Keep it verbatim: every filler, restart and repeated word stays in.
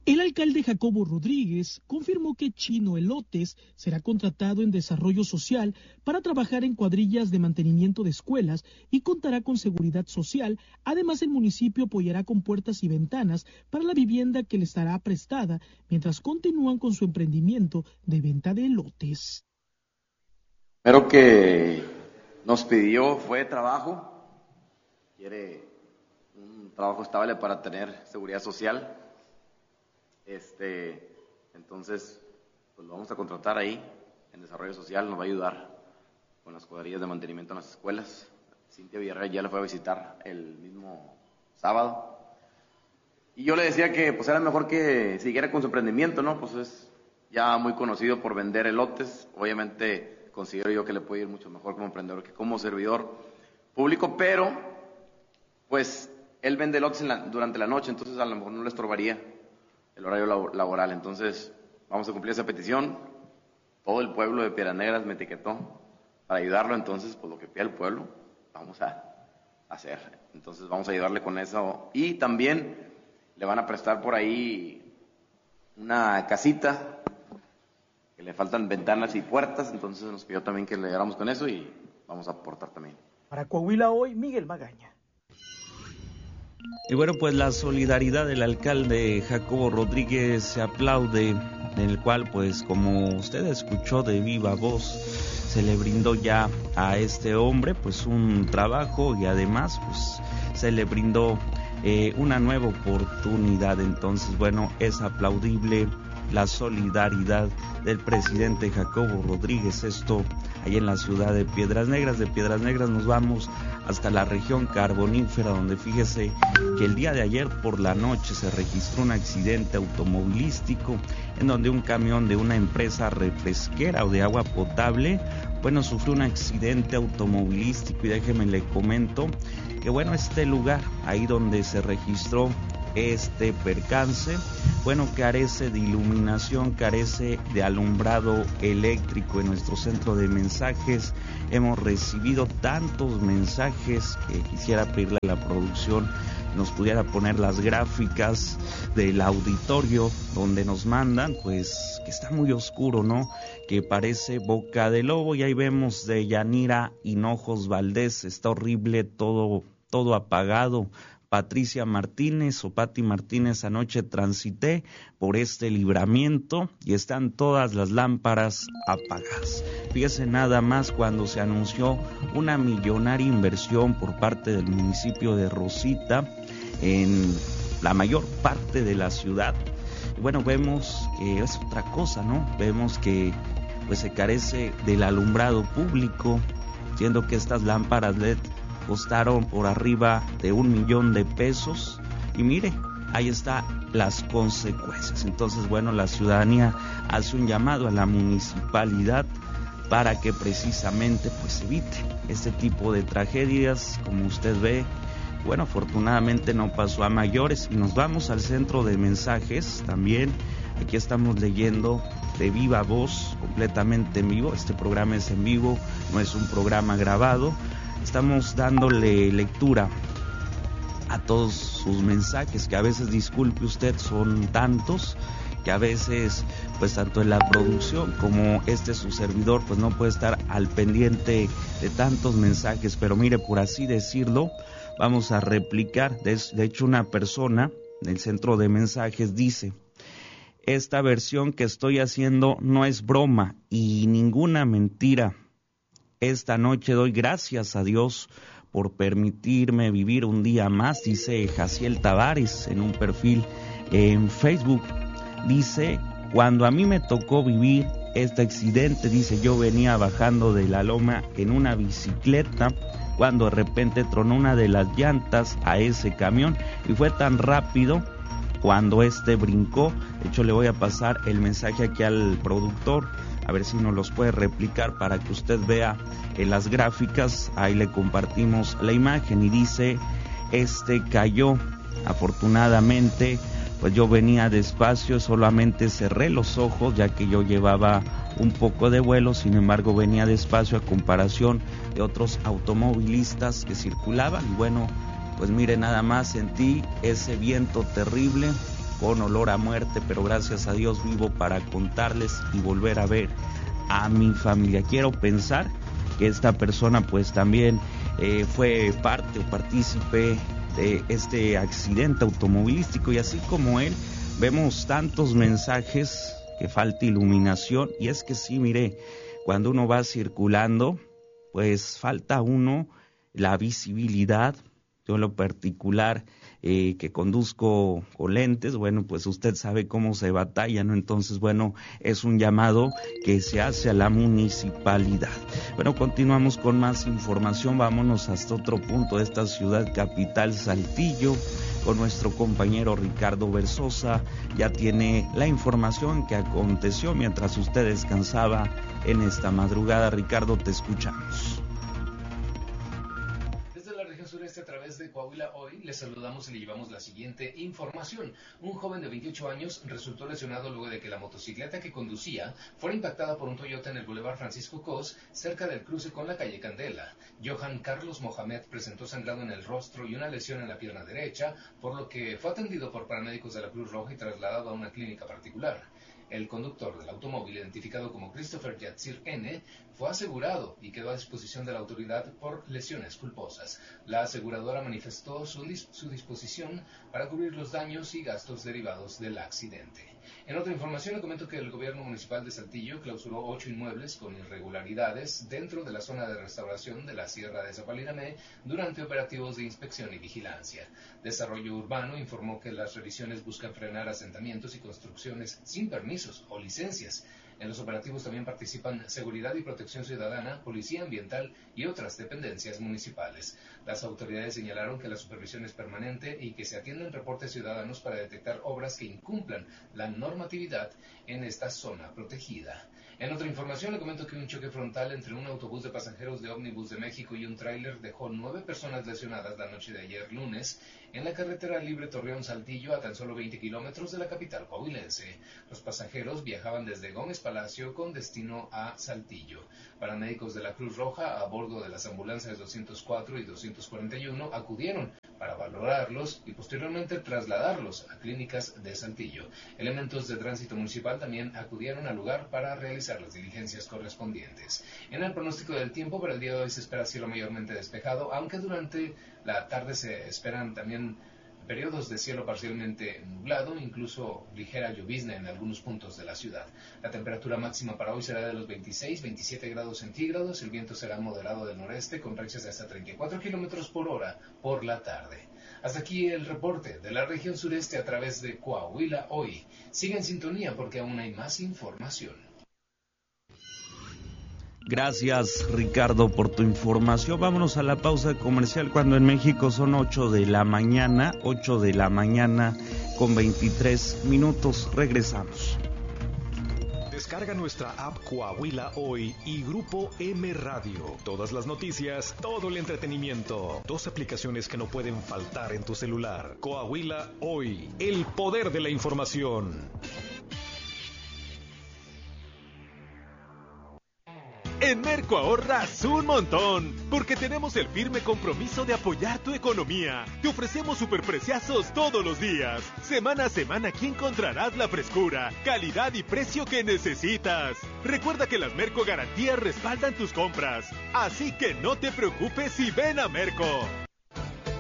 El alcalde Jacobo Rodríguez confirmó que Chino Elotes será contratado en desarrollo social para trabajar en cuadrillas de mantenimiento de escuelas y contará con seguridad social. Además, el municipio apoyará con puertas y ventanas para la vivienda que le estará prestada mientras continúan con su emprendimiento de venta de elotes. Primero que nos pidió fue trabajo, quiere un trabajo estable para tener seguridad social. Este, entonces, pues lo vamos a contratar ahí en desarrollo social, nos va a ayudar con las cuadrillas de mantenimiento en las escuelas. Cintia Villarreal ya la fue a visitar el mismo sábado. Y yo le decía que pues era mejor que siguiera con su emprendimiento, ¿no? Pues es ya muy conocido por vender elotes. Obviamente considero yo que le puede ir mucho mejor como emprendedor que como servidor público, pero pues él vende elotes en la, durante la noche, entonces a lo mejor no le estorbaría el horario laboral. Entonces vamos a cumplir esa petición. Todo el pueblo de Piedras Negras me etiquetó para ayudarlo, entonces pues lo que pida el pueblo vamos a hacer. Entonces vamos a ayudarle con eso y también le van a prestar por ahí una casita que le faltan ventanas y puertas, entonces nos pidió también que le ayudáramos con eso y vamos a aportar también. Para Coahuila Hoy, Miguel Magaña. Y bueno, pues la solidaridad del alcalde Jacobo Rodríguez se aplaude, en el cual, pues como usted escuchó de viva voz, se le brindó ya a este hombre pues un trabajo y además pues se le brindó eh, una nueva oportunidad. Entonces, bueno, es aplaudible la solidaridad del presidente Jacobo Rodríguez, esto ahí en la ciudad de Piedras Negras. De Piedras Negras nos vamos hasta la región carbonífera, donde fíjese que el día de ayer por la noche se registró un accidente automovilístico en donde un camión de una empresa refresquera o de agua potable, bueno, sufrió un accidente automovilístico y déjeme le comento que bueno, este lugar ahí donde se registró este percance, bueno, carece de iluminación, carece de alumbrado eléctrico. En nuestro centro de mensajes hemos recibido tantos mensajes que quisiera pedirle a la producción nos pudiera poner las gráficas del auditorio donde nos mandan, pues que está muy oscuro, ¿no? Que parece boca de lobo. Y ahí vemos de Yanira Hinojos Valdés, está horrible, todo, todo apagado. Patricia Martínez o Pati Martínez, anoche transité por este libramiento y están todas las lámparas apagadas. Fíjese nada más cuando se anunció una millonaria inversión por parte del municipio de Rosita en la mayor parte de la ciudad. Y bueno, vemos que es otra cosa, ¿no? Vemos que pues se carece del alumbrado público, siendo que estas lámparas L E D costaron por arriba de un millón de pesos y mire, ahí está las consecuencias. Entonces, bueno, la ciudadanía hace un llamado a la municipalidad para que precisamente pues evite este tipo de tragedias. Como usted ve, bueno, afortunadamente no pasó a mayores. Y nos vamos al centro de mensajes también. Aquí estamos leyendo de viva voz, completamente en vivo. Este programa es en vivo, no es un programa grabado. Estamos dándole lectura a todos sus mensajes, que a veces, disculpe usted, son tantos que a veces pues tanto en la producción como este su servidor pues no puede estar al pendiente de tantos mensajes. Pero mire, por así decirlo, vamos a replicar. De, de hecho, una persona del centro de mensajes dice: esta versión que estoy haciendo no es broma y ninguna mentira. Esta noche doy gracias a Dios por permitirme vivir un día más, dice Jaciel Tavares en un perfil en Facebook. Dice: cuando a mí me tocó vivir este accidente, dice, yo venía bajando de la loma en una bicicleta cuando de repente tronó una de las llantas a ese camión y fue tan rápido cuando este brincó. De hecho, le voy a pasar el mensaje aquí al productor, a ver si nos los puede replicar para que usted vea en las gráficas. Ahí le compartimos la imagen y dice: este cayó. Afortunadamente, pues yo venía despacio, solamente cerré los ojos ya que yo llevaba un poco de vuelo, sin embargo venía despacio a comparación de otros automovilistas que circulaban. Y bueno, pues mire, nada más sentí ese viento terrible con olor a muerte, pero gracias a Dios vivo para contarles y volver a ver a mi familia. Quiero pensar que esta persona pues también eh, fue parte o partícipe de este accidente automovilístico, y así como él, vemos tantos mensajes que falta iluminación. Y es que sí, mire, cuando uno va circulando, pues falta uno la visibilidad. Yo en lo particular, eh, que conduzco con lentes, bueno, pues usted sabe cómo se batalla, ¿no? Entonces, bueno, es un llamado que se hace a la municipalidad. Bueno, continuamos con más información, vámonos hasta otro punto de esta ciudad capital, Saltillo, con nuestro compañero Ricardo Versosa. Ya tiene la información que aconteció mientras usted descansaba en esta madrugada. Ricardo, te escuchamos. Sureste, a través de Coahuila Hoy, les saludamos y le llevamos la siguiente información. Un joven de veintiocho años resultó lesionado luego de que la motocicleta que conducía fuera impactada por un Toyota en el Boulevard Francisco Cos, cerca del cruce con la calle Candela. Johan Carlos Mohamed presentó sangrado en el rostro y una lesión en la pierna derecha, por lo que fue atendido por paramédicos de la Cruz Roja y trasladado a una clínica particular. El conductor del automóvil, identificado como Christopher Yatsir N., fue asegurado y quedó a disposición de la autoridad por lesiones culposas. La aseguradora manifestó su, dis- su disposición para cubrir los daños y gastos derivados del accidente. En otra información, le comento que el gobierno municipal de Saltillo clausuró ocho inmuebles con irregularidades dentro de la zona de restauración de la Sierra de Zapalinamé durante operativos de inspección y vigilancia. Desarrollo Urbano informó que las revisiones buscan frenar asentamientos y construcciones sin permisos o licencias. En los operativos también participan Seguridad y Protección Ciudadana, Policía Ambiental y otras dependencias municipales. Las autoridades señalaron que la supervisión es permanente y que se atienden reportes ciudadanos para detectar obras que incumplan la normatividad en esta zona protegida. En otra información, le comento que un choque frontal entre un autobús de pasajeros de Ómnibus de México y un tráiler dejó nueve personas lesionadas la noche de ayer lunes en la carretera libre Torreón-Saltillo, a tan solo veinte kilómetros de la capital coahuilense. Los pasajeros viajaban desde Gómez Palacio con destino a Saltillo. Paramédicos de la Cruz Roja, a bordo de las ambulancias doscientos cuatro y doscientos cuarenta y uno, acudieron para valorarlos y posteriormente trasladarlos a clínicas de Saltillo. Elementos de tránsito municipal también acudieron al lugar para realizar las diligencias correspondientes. En el pronóstico del tiempo, para el día de hoy se espera cielo mayormente despejado, aunque durante la tarde se esperan también periodos de cielo parcialmente nublado, incluso ligera llovizna en algunos puntos de la ciudad. La temperatura máxima para hoy será de los veintiséis, veintisiete grados centígrados. El viento será moderado del noreste con rachas de hasta treinta y cuatro kilómetros por hora por la tarde. Hasta aquí el reporte de la región sureste a través de Coahuila Hoy. Siga en sintonía porque aún hay más información. Gracias, Ricardo, por tu información. Vámonos a la pausa comercial cuando en México son ocho de la mañana, ocho de la mañana con veintitrés minutos. Regresamos. Descarga nuestra app Coahuila Hoy y Grupo M Radio. Todas las noticias, todo el entretenimiento. Dos aplicaciones que no pueden faltar en tu celular. Coahuila Hoy, el poder de la información. En Merco ahorras un montón, porque tenemos el firme compromiso de apoyar tu economía. Te ofrecemos superpreciazos todos los días. Semana a semana aquí encontrarás la frescura, calidad y precio que necesitas. Recuerda que las Merco Garantías respaldan tus compras, así que no te preocupes y ven a Merco.